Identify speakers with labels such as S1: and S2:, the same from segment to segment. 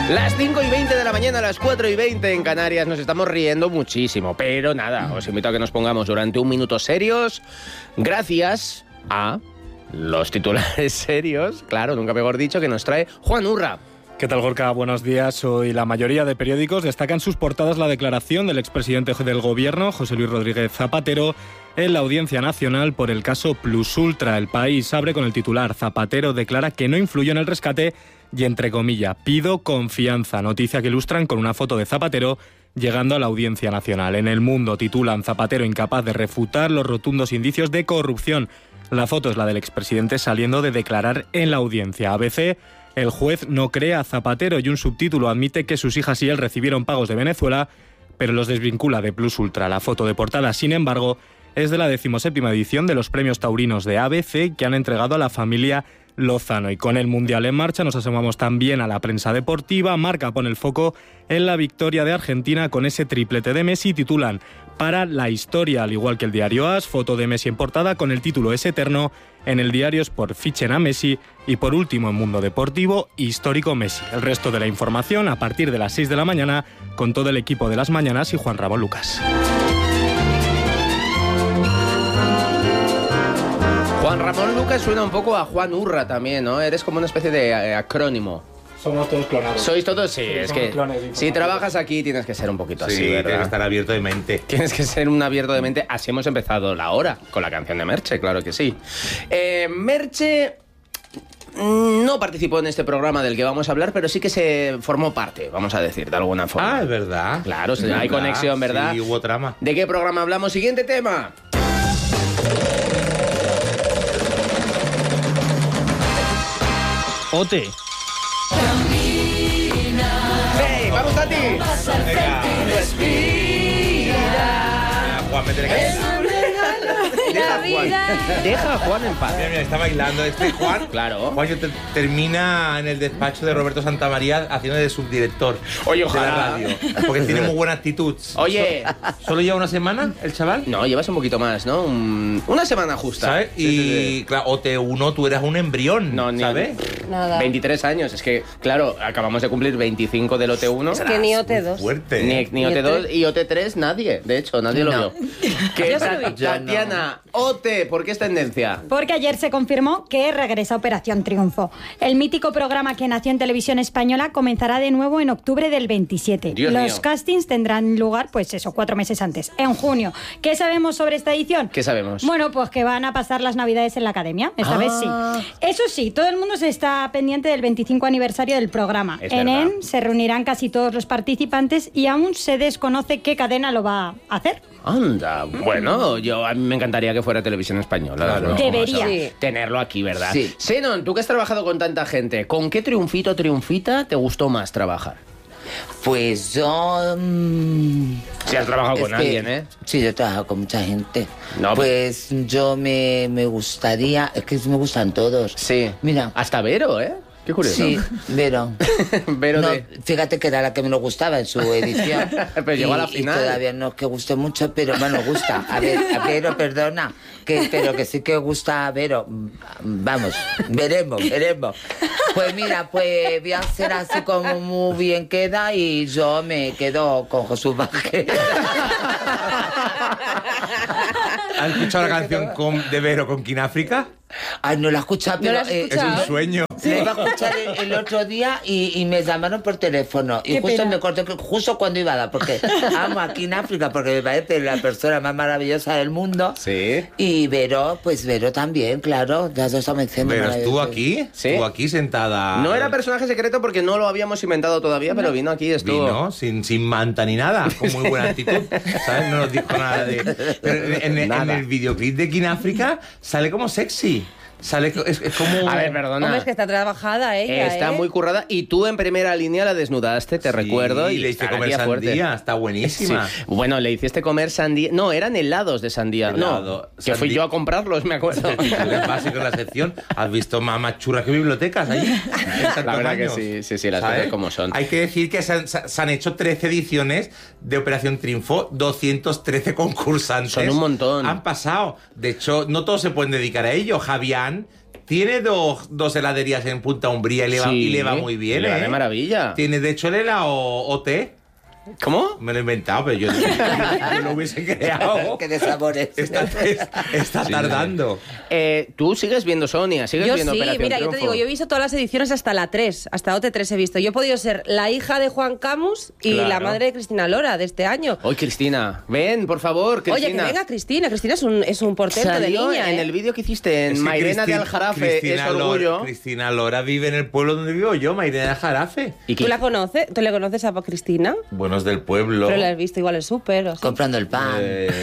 S1: Las 5:20 de la mañana, las 4:20 en Canarias, nos estamos riendo muchísimo, pero nada, os invito a que nos pongamos durante un minuto serios, gracias a los titulares serios, claro, nunca mejor dicho, que nos trae Juan Urra.
S2: ¿Qué tal, Gorka? Buenos días. Hoy la mayoría de periódicos destacan sus portadas la declaración del expresidente del Gobierno, José Luis Rodríguez Zapatero, en la Audiencia Nacional por el caso Plus Ultra. El País abre con el titular: Zapatero declara que no influyó en el rescate y, entre comillas, pido confianza. Noticia que ilustran con una foto de Zapatero llegando a la Audiencia Nacional. En El Mundo titulan: Zapatero incapaz de refutar los rotundos indicios de corrupción. La foto es la del expresidente saliendo de declarar en la audiencia. ABC: el juez no cree a Zapatero, y un subtítulo admite que sus hijas y él recibieron pagos de Venezuela, pero los desvincula de Plus Ultra. La foto de portada, sin embargo, es de la 17ª edición de los premios taurinos de ABC que han entregado a la familia Lozano. Y con el Mundial en marcha nos asomamos también a la prensa deportiva. Marca pone el foco en la victoria de Argentina con ese triplete de Messi. Titulan: para la historia, al igual que el diario AS, foto de Messi en portada con el título Es eterno. En el diario Sport fichen a Messi. Y por último, en Mundo Deportivo, histórico Messi. El resto de la información a partir de las 6 de la mañana con todo el equipo de Las Mañanas y Juan Ramón Lucas.
S1: Juan Ramón Lucas suena un poco a Juan Urra también, ¿no? Eres como una especie de acrónimo.
S2: Somos todos clonados.
S1: ¿Sois todos? Sí, es que si trabajas aquí tienes que ser un poquito así, ¿verdad?
S3: Tienes que estar abierto de mente.
S1: Tienes que ser un abierto de mente. Así hemos empezado la hora, con la canción de Merche, claro que sí. Merche no participó en este programa del que vamos a hablar, pero sí que se formó parte, vamos a decir, de alguna forma.
S3: Ah, es verdad.
S1: Claro, hay conexión, ¿verdad?
S3: Sí, hubo trama.
S1: ¿De qué programa hablamos? Siguiente tema.
S2: Ote.
S1: ¡Hey, vamos a ti!
S3: Venga. Juan, métele caña.
S1: Deja a Juan en paz.
S3: Mira, está bailando este Juan.
S1: Claro.
S3: Juan termina en el despacho de Roberto Santamaría haciendo de subdirector.
S1: Oye,
S3: de
S1: ojalá.
S3: la radio. Porque tiene muy buena actitud.
S1: Oye.
S3: ¿Solo lleva una semana el chaval?
S1: No, llevas un poquito más, ¿no? Una semana justa.
S3: ¿Sabes?
S1: Sí.
S3: Y claro, OT1, tú eras un embrión,
S1: No,
S3: ¿sabes?
S4: Nada.
S1: 23 años. Es que, claro, acabamos de cumplir 25 del OT1.
S4: Es que ni OT2.
S3: Fuerte.
S1: Ni OT2 y OT3 nadie. De hecho, nadie lo vio. Que
S4: Yo sí lo vi.
S1: Tatiana, OT, ¿por qué es tendencia?
S5: Porque ayer se confirmó que regresa Operación Triunfo. El mítico programa que nació en Televisión Española comenzará de nuevo en octubre del 27.
S1: Dios
S5: Los
S1: mío.
S5: castings tendrán lugar, pues eso, 4 meses antes, en junio. ¿Qué sabemos sobre esta edición?
S1: ¿Qué sabemos?
S5: Bueno, pues que van a pasar las Navidades en la Academia. Esta vez sí. Eso sí, todo el mundo se está pendiente del 25 aniversario del programa.
S1: Es
S5: En
S1: verdad.
S5: él se reunirán casi todos los participantes y aún se desconoce qué cadena lo va a hacer.
S1: Anda, bueno, a mí me encantaría que fuera Televisión Española.
S3: Claro.
S5: Debería.
S4: Sí.
S1: Tenerlo aquí, ¿verdad?
S4: Sí.
S1: Senon, tú que has trabajado con tanta gente, ¿con qué triunfita te gustó más trabajar?
S6: Pues yo...
S1: Si has trabajado con
S6: es que-
S1: alguien, ¿eh?
S6: Sí, yo he trabajado con mucha gente.
S1: No,
S6: pues yo me gustaría... Es que me gustan todos.
S1: Sí.
S6: Mira.
S1: Hasta Vero, ¿eh? Qué curioso.
S6: Sí, Vero.
S1: Vero
S6: No,
S1: de...
S6: fíjate que era la que menos gustaba en su edición.
S1: Pero llegó a la final.
S6: Y todavía no es que guste mucho, pero bueno, gusta. A Vero, perdona, pero que sí que gusta a Vero. Vamos, veremos. Pues mira, pues voy a hacer así como muy bien queda y yo me quedo con Jesús Vázquez.
S3: ¿Has escuchado la canción de Vero con Kináfrica?
S6: Ay, no la he escuchado,
S4: ¿No
S6: pero...
S4: la has
S3: Es
S4: escuchado?
S3: un sueño.
S6: La iba a escuchar el otro día y me llamaron por teléfono. Y
S5: Qué
S6: justo
S5: pena.
S6: me corté, justo cuando iba a dar, porque amo aquí en África, porque me parece la persona más maravillosa del mundo.
S1: Sí.
S6: Y Vero, pues Vero también, claro. Las dos también siendo
S3: Pero estuvo
S6: maravillosas.
S3: aquí,
S1: Sí.
S3: estuvo aquí sentada.
S1: No era personaje secreto porque no lo habíamos inventado todavía, pero vino aquí y estuvo...
S3: Vino sin manta ni nada, con muy buena actitud, ¿sabes? No nos dijo nada de... Pero en
S1: Nada.
S3: el videoclip de Kináfrica sale como sexy. Sale, es como...
S1: A ver, perdona.
S4: Hombre, es que está trabajada ella,
S1: Está
S4: ¿eh?
S1: muy currada y tú en primera línea la desnudaste, te
S3: Sí,
S1: recuerdo. Y
S3: le hice
S1: está la
S3: comer
S1: tía fuerte.
S3: sandía, está buenísima.
S1: Sí. Bueno, le hiciste comer sandía. No, eran helados de sandía.
S3: Helado.
S1: No, que fui yo a comprarlos, me acuerdo.
S3: Es básico en la sección. ¿Has visto más churras que bibliotecas allí?
S1: La verdad que sí, las cosas como son.
S3: Hay que decir que se han hecho 13 ediciones de Operación Triunfo, 213 concursantes.
S1: Son un montón.
S3: Han pasado. De hecho, no todos se pueden dedicar a ello. Javián tiene dos heladerías en Punta Umbría y le va muy bien,
S1: le va de maravilla.
S3: Tiene, de hecho, el helado OT.
S1: ¿Cómo?
S3: Me lo he inventado, pero yo lo hubiese creado.
S6: Qué de sabores.
S3: Está tardando.
S1: Tú sigues viendo Sonia, sigues
S4: Yo
S1: viendo
S4: sí,
S1: Operación
S4: mira, yo te
S1: Triunfo.
S4: digo, yo he visto todas las ediciones hasta la 3, hasta OT3 he visto. Yo he podido ser la hija de Juan Camus y
S1: Claro.
S4: la madre de Cristina Lora de este año.
S1: Hoy, Cristina, ven, por favor, Cristina.
S4: Oye, que venga Cristina. Cristina es un portento de
S1: Salió
S4: niña,
S1: en
S4: ¿eh?
S1: el vídeo que hiciste en
S3: Es que
S1: Mairena de Aljarafe, es orgullo.
S3: Cristina Lora vive en el pueblo donde vivo yo, Mairena de Aljarafe.
S1: ¿Y
S4: ¿Tú la conoces? ¿Tú le conoces a Cristina?
S3: Bueno, es del pueblo.
S4: Pero la has visto igual en el súper o así.
S6: Comprando el pan.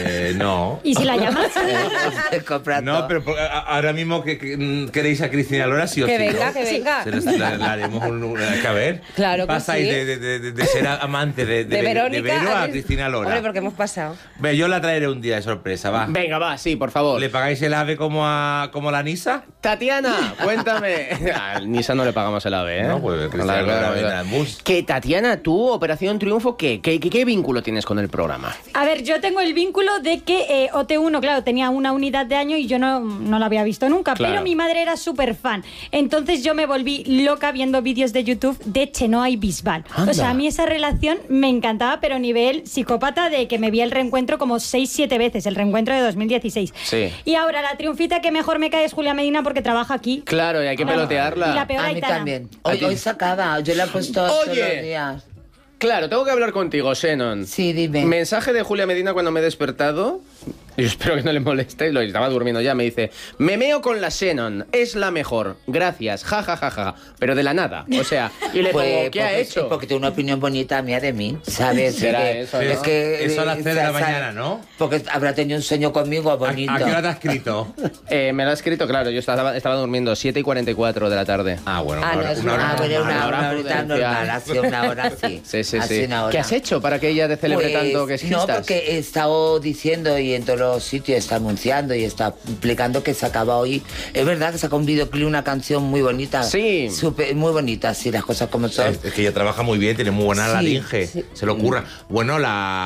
S3: No.
S5: ¿Y si la llamas?
S6: Comprando.
S3: No, pero ahora mismo que queréis a Cristina Lora, sí o
S4: Que
S3: sí.
S4: venga,
S3: ¿no?
S4: que venga.
S3: La haremos que a ver.
S4: Claro que
S3: pasáis
S4: sí.
S3: de ser amante de
S4: Verónica
S3: Vero a Cristina Lora.
S4: Hombre, porque hemos pasado.
S3: Ve, yo la traeré un día de sorpresa, va.
S1: Venga, va, sí, por favor.
S3: ¿Le pagáis el ave como la Nisa?
S1: Tatiana, cuéntame. Al Nisa no le pagamos el AVE, ¿eh?
S3: No, pues Cristina Lora vendrá en bus.
S1: Que Tatiana, tú, Operación Triunfo, ¿qué vínculo tienes con el programa?
S5: A ver, yo tengo el vínculo de que OT1, claro, tenía una unidad de año y yo no la había visto nunca,
S1: Claro.
S5: pero mi madre era súper fan. Entonces yo me volví loca viendo vídeos de YouTube de Chenoa y Bisbal.
S1: Anda.
S5: O sea, a mí esa relación me encantaba, pero nivel psicópata de que me vi el reencuentro como 6-7 veces, el reencuentro de 2016.
S1: Sí.
S5: Y ahora la triunfita que mejor me cae es Julia Medina porque trabaja aquí.
S1: Claro, y hay que
S5: Claro.
S1: pelotearla.
S5: Y la peor
S6: A mí
S5: Aitana.
S6: también.
S1: ¿A ti?
S6: Hoy sacada. Yo la he puesto todos los
S1: Oye,
S6: días.
S1: claro, tengo que hablar contigo, Xenon.
S6: Sí, dime.
S1: Mensaje de Julia Medina cuando me he despertado. Yo espero que no le moleste, lo estaba durmiendo ya. Me dice: me meo con la Xenon, es la mejor. Gracias, ja, ja, ja, ja. Pero de la nada. O sea, y le pongo, ¿qué ha
S6: porque
S1: hecho?
S6: sí, porque tiene una opinión bonita mía de mí, ¿sabes?
S1: Será
S6: Que-
S1: eso, ¿no?
S6: es que,
S3: Eso a las 3 de la
S6: ¿sabes?
S3: mañana, ¿no?
S6: Porque habrá tenido un sueño conmigo bonito.
S3: ¿A qué hora te has escrito?
S1: Me lo ha escrito, claro, yo estaba durmiendo 7:44 de la tarde.
S3: Ah, bueno,
S4: Ah, no, es
S3: una hora
S6: Ah, pero
S3: normal.
S6: una
S1: hora
S6: horita
S1: prudencial.
S6: normal, así una hora sí.
S1: Sí, sí,
S6: Así
S1: sí.
S6: una hora.
S1: ¿Qué has hecho para que ella te celebre
S6: Pues,
S1: tanto que existas?
S6: No, porque he estado diciendo y en todos los sitios está anunciando y está explicando que se acaba hoy. Es verdad que saca un videoclip, una canción muy bonita.
S1: Sí.
S6: Muy bonita, sí, las cosas como son.
S3: Es que ella trabaja muy bien, tiene muy buena
S6: Sí,
S3: laringe,
S4: sí.
S3: se lo ocurra. Bueno,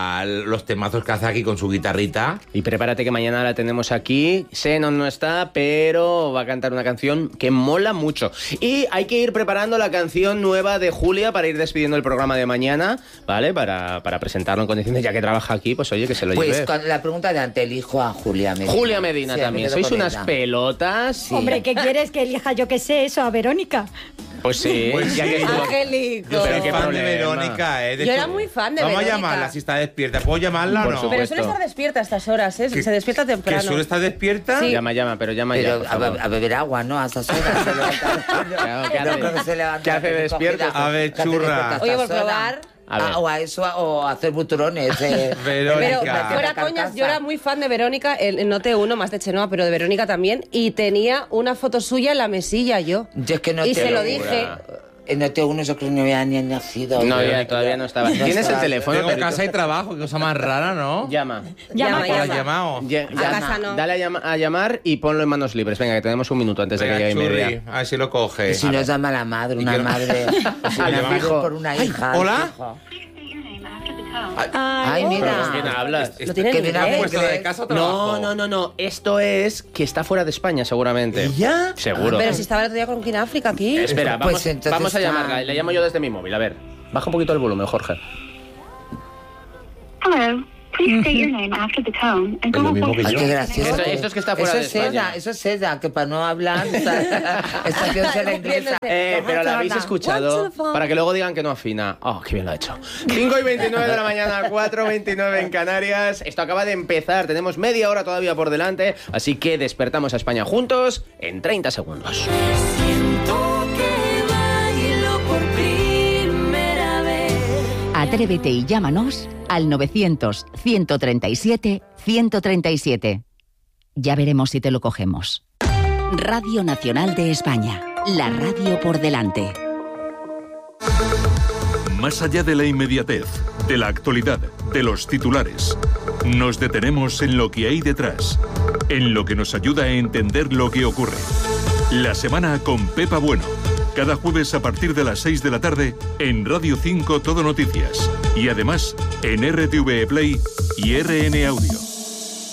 S3: los temazos que hace aquí con su guitarrita.
S1: Y prepárate que mañana la tenemos aquí. Xenon no está, pero va a cantar una canción que mola mucho. Y hay que ir preparando la canción nueva de Julia para ir despidiendo el programa de mañana, ¿vale? Para presentarlo en condiciones, ya que trabaja aquí, pues oye, que se lo
S6: Pues
S1: lleve.
S6: con la pregunta de antes elijo a Julia Medina.
S1: Julia Medina
S6: Sí,
S1: también.
S6: me quedo
S1: Sois
S6: con
S1: unas
S6: ella.
S1: pelotas.
S6: Sí.
S5: Hombre, ¿qué quieres que elija yo que sé eso a Verónica?
S1: Pues sí.
S3: Pues
S1: ya
S3: sí.
S1: que estuvo-
S4: Angélico.
S3: Yo
S1: Pero
S3: soy
S1: qué
S3: fan
S1: problema.
S3: de Verónica, ¿eh? De
S4: Yo
S3: hecho,
S4: era muy fan de
S3: Vamos
S4: Verónica.
S3: a llamarla si está despierta. ¿Puedo llamarla o
S1: Por
S3: no?
S1: supuesto.
S4: Pero suele estar despierta a estas horas, ¿eh?
S3: Que-
S4: Se despierta
S3: ¿Que
S4: temprano.
S3: suele estar despierta?
S4: Sí.
S1: Llama, pero llama ya.
S6: Pero
S1: por favor.
S6: a beber agua, ¿no? A esas horas. Se levanta-
S1: Claro, ¿qué
S6: No
S1: hace?
S6: creo que se levanta
S1: ¿Qué hace
S6: con
S1: despierto?
S6: cogida,
S3: A ver,
S6: que hace
S3: churra.
S6: despierta a
S4: Oye,
S6: estas
S4: por
S6: horas.
S4: probar.
S1: A ver.
S6: O a eso, o a hacer buturones.
S3: Verónica.
S4: Pero
S3: Verónica.
S4: fuera coñas, yo era muy fan de Verónica, en OT1, más de Chenoa, pero de Verónica también, y tenía una foto suya en la mesilla yo.
S6: Yo es que no
S4: Y
S6: te
S4: se lo
S1: locura.
S4: dije.
S6: En OT1 yo creo que no había ni nacido.
S1: No,
S6: Verónica.
S1: ya, todavía no estaba.
S6: No
S1: ¿Tienes el
S6: estaba.
S1: teléfono?
S3: Tengo
S1: Perito?
S3: casa y trabajo, qué cosa más rara, ¿no?
S1: Llama.
S5: Llama,
S3: ¿O la has
S4: llama.
S3: llamado?
S1: Ya,
S4: A casa no.
S1: Dale a llamar y ponlo en manos libres. Venga, que tenemos un minuto antes de que
S3: Venga,
S1: llegue
S3: churri,
S1: media.
S3: a ver si lo coge.
S6: Y si no llama a la madre,
S3: ¿Y
S6: una
S3: qué no?
S6: madre. Pues
S1: Ah,
S6: una
S1: llama,
S6: madre
S1: hijo.
S6: por una hija.
S3: ¿Hola?
S6: hijo.
S5: Ay,
S6: Ay,
S1: ¿Con
S6: mira.
S1: quién hablas?
S4: Lo tiene
S6: Que
S4: en
S6: viene a
S4: inglés.
S6: ver,
S3: ¿Puesto de casa o trabajo?
S1: No. Esto es que está fuera de España, seguramente.
S3: ¿Y ya?
S1: Seguro.
S4: Pero si estaba el otro día con King África aquí.
S1: Espera,
S6: Pues
S1: vamos,
S6: entonces
S1: vamos a
S6: está-
S1: llamarla. Le llamo yo desde mi móvil. A ver, baja un poquito el volumen, Jorge.
S7: Hello. Please state your name after the tone and
S3: Es lo
S7: go
S3: mismo
S7: on
S3: que
S6: Ay,
S3: yo.
S6: qué gracioso.
S1: Esto es que está fuera de España.
S6: Eso es ella, que para no hablar está haciendo la inglesa.
S1: Pero la habéis escuchado para que luego digan que no afina. Oh, qué bien lo ha hecho. 5:29 de la mañana, 4:29 en Canarias. Esto acaba de empezar. Tenemos media hora todavía por delante. Así que despertamos a España juntos en 30 segundos.
S8: Atrévete y llámanos al 900-137-137. Ya veremos si te lo cogemos. Radio Nacional de España. La radio por delante.
S9: Más allá de la inmediatez, de la actualidad, de los titulares, nos detenemos en lo que hay detrás, en lo que nos ayuda a entender lo que ocurre. La semana con Pepa Bueno. Cada jueves a partir de las 6 de la tarde en Radio 5 Todo Noticias. Y además en RTV Play y RN Audio.